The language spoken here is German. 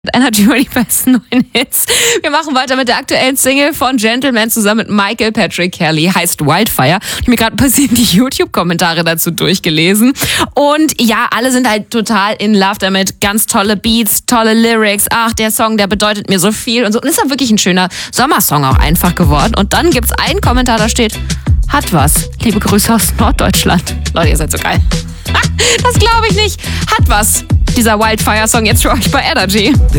Energy über die besten neuen Hits. Wir machen weiter mit der aktuellen Single von Gentleman zusammen mit Michael Patrick Kelly, heißt Wildfire. Ich habe mir gerade ein bisschen die YouTube-Kommentare dazu durchgelesen. Und ja, alle sind halt total in Love damit. Ganz tolle Beats, tolle Lyrics. Ach, der Song, der bedeutet mir so viel und so. Und ist ja wirklich ein schöner Sommersong auch einfach geworden. Und dann gibt's einen Kommentar, da steht: hat was. Liebe Grüße aus Norddeutschland. Leute, ihr seid so geil. Das glaube ich nicht. Hat was. Dieser Wildfire-Song jetzt für euch bei Energy.